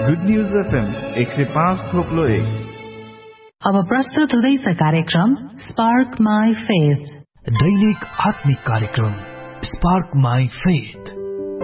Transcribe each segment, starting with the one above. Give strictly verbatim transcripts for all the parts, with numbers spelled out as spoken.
Good news FM एक सय पाँच थोप्लो एक। अब प्रस्तुत हुँदैछ कार्यक्रम स्पार्क माई फेथ, दैनिक आत्मिक कार्यक्रम स्पार्क माई फेथ।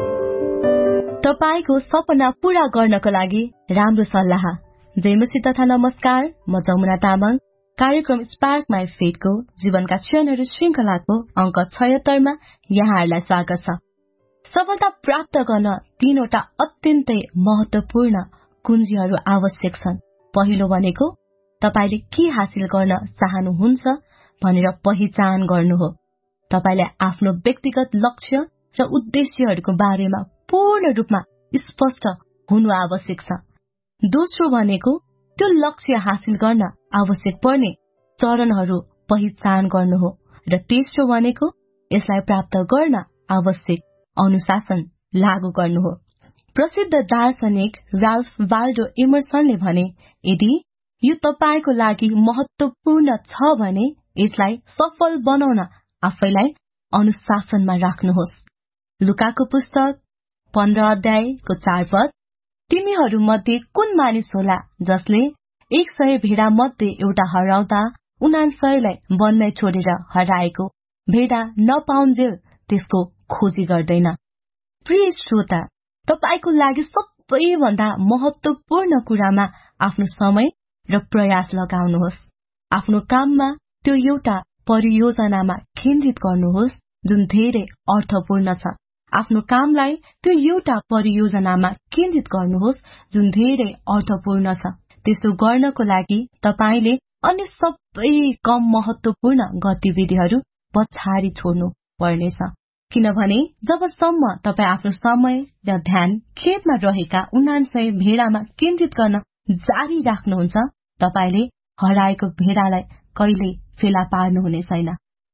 तपाईको सपना पूरा गर्नको लागि राम्रो सल्लाह। जयमसी तथा नमस्कार, म जमुना तामाङ। कार्यक्रम स्पार्क माई फेथको जीवनका क्षणहरू श्रृंखलाको अंक छयत्तरमा यहाँहरूलाई स्वागत छ। सफलता प्राप्त गर्न तीनवटा अत्यन्तै महत्वपूर्ण कुञ्जीहरू आवश्यक छन्। पहिलो भनेको तपाईले के हासिल गर्न चाहनुहुन्छ भनेर पहिचान गर्नु हो। तपाईले आफ्नो व्यक्तिगत लक्ष्य र उद्देश्यहरूको बारेमा पूर्ण रूपमा स्पष्ट हुनु आवश्यक छ। दोस्रो भनेको त्यो लक्ष्य हासिल गर्न आवश्यक पर्ने चरणहरू पहिचान गर्नु हो। र तेस्रो भनेको यसलाई प्राप्त गर्न आवश्यक अनुशासन लागू गर्नु हो। प्रसिद्ध दार्शनिक राल्फ वाल्डो इमर्सनले भने, यदि यो तपाईको लागि महत्वपूर्ण छ भने यसलाई सफल बनाउन आफैलाई अनुशासनमा राख्नुहोस्। लुकाको पुस्तक पन्ध्र अध्यायको चार पद, तिमीहरू मध्ये कुन मानिस होला जसले एक सय भेडा मध्ये एउटा हराउँदा उनान्सयलाई वनमै छोडेर हराएको भेडा नपाउन्जेल त्यसको खोजी गर्दैन। प्रिय श्रोता, तपाईको लागि सबैभन्दा महत्वपूर्ण कुरामा आफ्नो समय र प्रयास लगाउनुहोस्। आफ्नो काममा त्यो एउटा परियोजनामा केन्द्रित गर्नुहोस् जुन धेरै अर्थपूर्ण छ। आफ्नो कामलाई त्यो एउटा परियोजनामा केन्द्रित गर्नुहोस् जुन धेरै अर्थपूर्ण छ। त्यसो गर्नको लागि तपाईले अन्य सबै कम महत्वपूर्ण गतिविधिहरू पछाडि छोड्नु पर्नेछ। किनभने जबसम्म तपाईँ आफ्नो समय र ध्यान खेतमा रहेका उनान्सय भेडामा केन्द्रित गर्न जारी राख्नुहुन्छ, तपाईले हराएको भेडालाई कहिल्यै फेला पार्नुहुने छैन।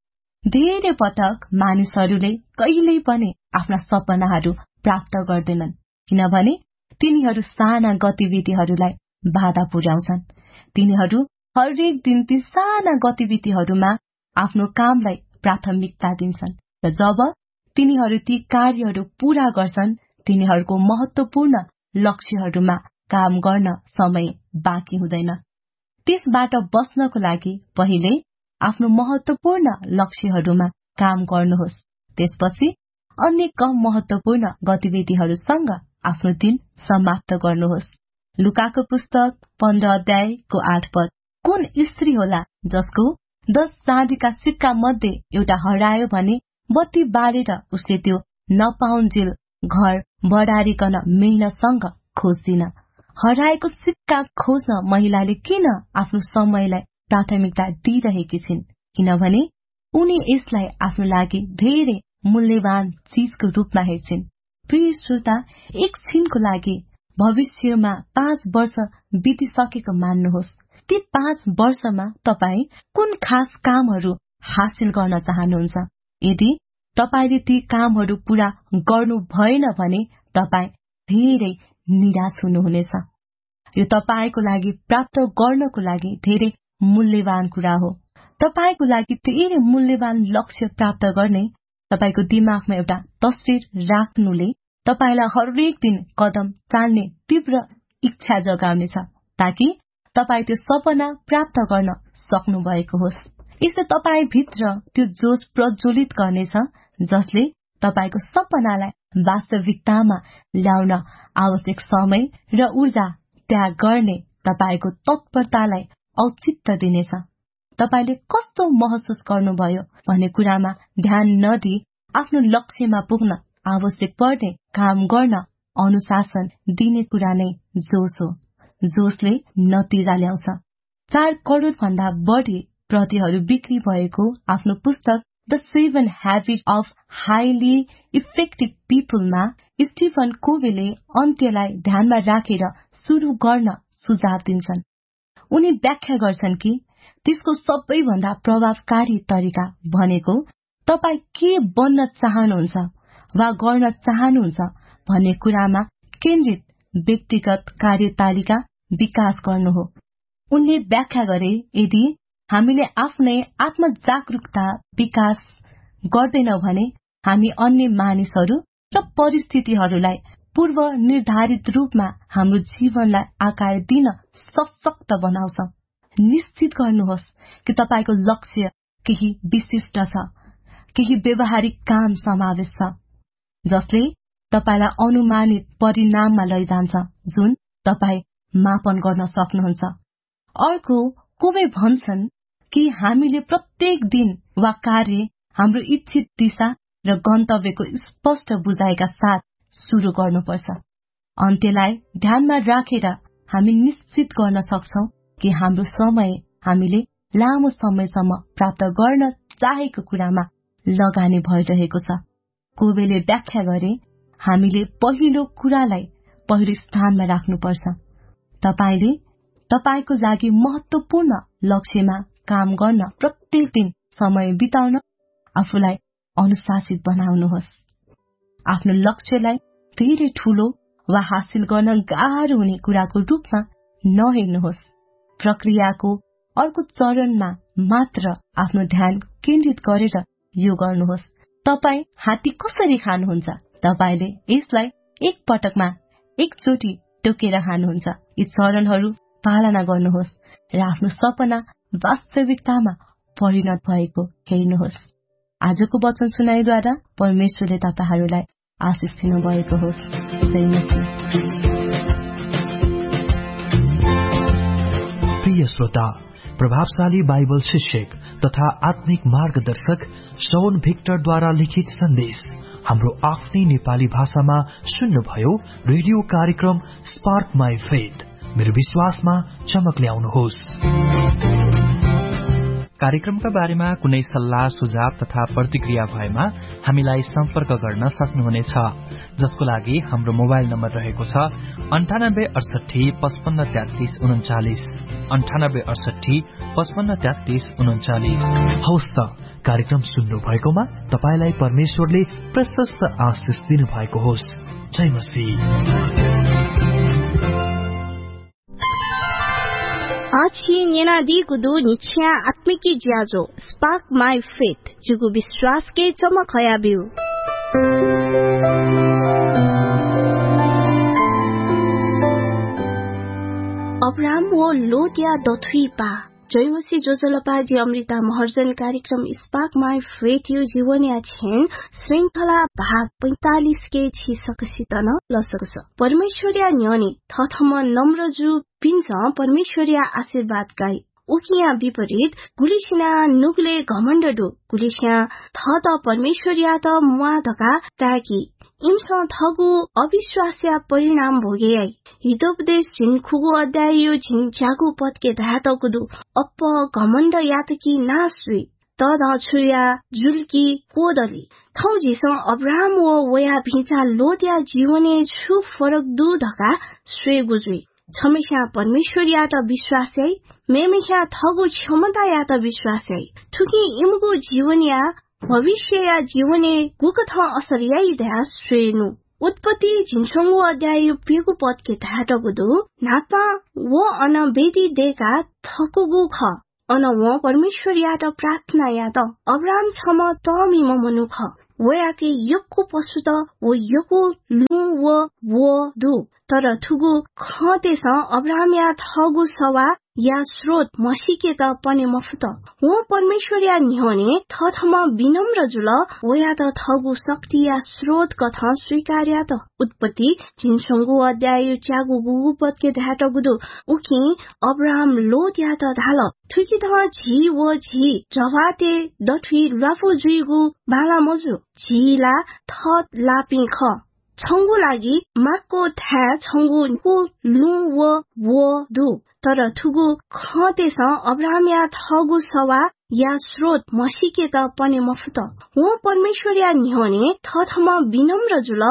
धेरै पटक मानिसहरूले कहिल्यै पनि आफ्ना सपनाहरू प्राप्त गर्दैनन् किनभने तिनीहरू साना गतिविधिहरूलाई बाधा पुर्याउँछन्। तिनीहरू हरेक दिन ती साना गतिविधिहरूमा आफ्नो कामलाई प्राथमिकता दिन्छन् र जब तिनीहरू ती कार्यहरू पूरा गर्छन्, तिनीहरूको महत्वपूर्ण लक्ष्यहरूमा काम गर्न समय बाँकी हुँदैन। त्यसबाट बच्नको लागि पहिले आफ्नो महत्वपूर्ण लक्ष्यहरूमा काम गर्नुहोस्। त्यसपछि अन्य कम महत्वपूर्ण गतिविधिहरूसँग आफ्नो दिन समाप्त गर्नुहोस्। लुकाको पुस्तक पन्ध्र अध्यायको आठ पद, कुन स्त्री होला जसको दश चाँदीका सिक्का मध्ये एउटा हरायो भने बत्ती बालेर उसले त्यो नपाउन्जेल घर बढारिकन मेहनतसँग खोज्दिन। हराएको सिक्का खोज्न महिलाले किन आफ्नो समयलाई प्राथमिकता दिइरहेकी छिन्? किनभने उनी यसलाई आफ्नो लागि धेरै मूल्यवान चीजको रूपमा हेर्छिन्। प्रिय श्रोता, एक छिनको लागि भविष्यमा पाँच वर्ष बितिसकेको मान्नुहोस्। ती पाँच वर्षमा तपाईँ कुन खास कामहरू हासिल गर्न चाहनुहुन्छ? यदि तपाईले ती कामहरू पूरा गर्नु भएन भने तपाईँ धेरै निराश हुनुहुनेछ। यो तपाईको लागि प्राप्त गर्नको लागि धेरै मूल्यवान कुरा हो। तपाईको लागि धेरै मूल्यवान लक्ष्य प्राप्त गर्ने तपाईको दिमागमा एउटा तस्विर राख्नुले तपाईलाई हरेक दिन कदम चाल्ने तीव्र इच्छा जगाउनेछ ताकि तपाई त्यो सपना प्राप्त गर्न सक्नु भएको होस्। यसले तपाई भित्र त्यो जोश प्रज्वलित गर्नेछ जसले तपाईको सपनालाई वास्तविकतामा ल्याउन आवश्यक समय र ऊर्जा त्याग गर्ने तपाईको तत्परतालाई औचित्य दिनेछ। तपाईले कस्तो महसुस गर्नुभयो भन्ने कुरामा ध्यान नदिई आफ्नो लक्ष्यमा पुग्न आवश्यक पर्ने काम गर्न अनुशासन दिने कुरा नै जोश हो। जोशले नतिजा ल्याउँछ। चार करोड़ भन्दा बढी प्रतिहरू बिक्री भएको आफ्नो पुस्तक the seven habit of highly effective पिपलमा Stephen कोभेले अन्त्यलाई ध्यानमा राखेर सुरु गर्न सुझाव दिन्छन्। उनी व्याख्या गर्छन् कि त्यसको सबैभन्दा प्रभावकारी तरिका भनेको तपाई के बन्न चाहनुहुन्छ वा गर्न चाहनुहुन्छ भन्ने कुरामा केन्द्रित व्यक्तिगत कार्यतालिका विकास गर्नु हो। उनले व्याख्या गरे, यदि हामीले आफ्नै आत्मजागरूकता विकास गर्दैनौं भने हामी अन्य मानिसहरू र परिस्थितिहरूलाई पूर्व निर्धारित रूपमा हाम्रो जीवनलाई आकार दिन सशक्त बनाउँछ। निश्चित गर्नुहोस् कि तपाईको लक्ष्य केही विशिष्ट छ, केही व्यवहारिक काम समावेश छ जसले तपाईलाई अनुमानित परिणाममा लैजान्छ जुन तपाई मापन गर्न सक्नुहुन्छ। अर्को कोही भन्छन् कि हामीले प्रत्येक दिन वा कार्य हाम्रो इच्छित दिशा र गन्तव्यको स्पष्ट बुझाइका साथ सुरु गर्नुपर्छ। अन्त्यलाई ध्यानमा राखेर हामी निश्चित गर्न सक्छौं कि हाम्रो समय हामीले लामो समयसम्म प्राप्त गर्न चाहेको कुरामा लगानी भइरहेको छ। कोवेले व्याख्या गरे हामीले पहिलो कुरालाई पहिलो स्थानमा राख्नुपर्छ। तपाईले तपाईको लागि महत्त्वपूर्ण लक्ष्यमा काम गर्न प्रत्येक दिन समय बिताउन आफूलाई अनुशासित बनाउनुहोस्। आफ्नो लक्ष्यलाई धेरै ठूलो वा हासिल गर्न गाह्रो हुने कुराको रूपमा नहेर्नुहोस्। प्रक्रियाको अर्को चरणमा मात्र आफ्नो ध्यान केन्द्रित गरेर यो गर्नुहोस्। तपाई हात्ती कसरी खानुहुन्छ? तपाईले यसलाई एक पटकमा एकचोटि टोकेर खानुहुन्छ। यी चरणहरू पालना गर्नुहोस् र आफ्नो सपना वास्तविकतामा परिणत भएको हेर्नुहोस्। आजको वचन सुनाइद्वारा परमेश्वरले तपाईहरूलाई आशिष दिनु भएको होस्। जय मसीह। प्रिय श्रोता, प्रभावशाली बाइबल शिक्षक तथा आत्मिक मार्गदर्शक शौन भिक्टरद्वारा लिखित सन्देश हाम्रो आफ्नै नेपाली भाषामा सुन्नुभयो। रेडियो कार्यक्रम स्पार्क माई फेथ। मेरो विश्वासमा चमक ल्याउनुहोस्। कार्यक्रमका बारेमा कुनै सल्लाह सुझाव तथा प्रतिक्रिया भएमा हामीलाई सम्पर्क गर्न सक्नुहुनेछ, जसको लागि हाम्रो मोबाइल नम्बर रहेको छ अन्ठानब्बे अडसठी पचपन्न तेत्तीस उन्चालिस अन्ठानब्बे अडसठी पचपन्न तेत्तीस उन्चालिस। हवस् त, कार्यक्रम सुन्नु भएकोमा तपाईलाई परमेश्वरले प्रशस्त आशिष दिनु भएको होस्। जय मसीह। आछि नेना दी गुदु निछ्या आत्मिकी ज्याजो स्पार्क माई फेथ जुगु विश्वास के चमक हया बिउ। अब्राहम वो लोटिया दथुई पा जयमसी जोजलपा जी अमृता महर्जन कार्यक्रम स्पार्क माई फेथ यो जीवनिया छेन श्रृंखला भाग पैंतालीस के छि सकसितन लसकस परमेश्वरिया न्यनी थथम नम्रजु पिन्छ परमेश्वरिया आशीर्वाद गाई उकिया विपरीत गुलिसिना नुगले घमण्डडु गुलिसिया थ त परमेश्वरिया त मुआ धका ताकी इमसा थगु अविश्वासिया परिणाम भोगेयाई हितोपदेश झिन खुगु अध्याय यो झिन च्यागु पदके धातकुदु अप्प घमण्ड यातकी नासुई तद छुया जुल्की कोदली थौ झिसं अब्राहम वो वया भिचा लोत्या जीवने छु फरक दु धका स्वे गुजुई छमेशा परमेश्वरिया त विश्वासै मेमेशा थगु क्षमता या त विश्वासै थुकी इमगु जीवनिया भविष्य या जीवने गुकथ असरियाई दया श्रेनु उत्पत्ति झिन्छंगु अध्याय पिगु पद के धाटगुदु नापा वो अन बेदी देका थकुगु ख अन वो परमेश्वर या त प्रार्थना या त अब्राहम छम त मिम मनुख वो याके यक्कु पशु त वो यक्कु लु वो वो दु तर थुगु खतेस अब्राहम या थगु सवा या स्रोत मसीके त पनि मफुत वो परमेश्वर या निहोने थथमा विनम्र जुल वो या त थगु शक्ति या स्रोत कथा स्वीकार्या त उत्पत्ति झिन्छंगु अध्याय च्यागु गुगु पद के धाट गुदु उकि अब्राहम लोत या त धाल थुकी त झी वो झी जवाते दथुई लाफु जुइगु बाला मजु झीला थत लापि ख छंगु लागि माको था छंगु को लु वो वो दु तर थुगु खतेस अब्राहम या थगु सवा या स्रोत मसीके त पनि मफुत वो परमेश्वर या निहोने थथमा विनम्र जुल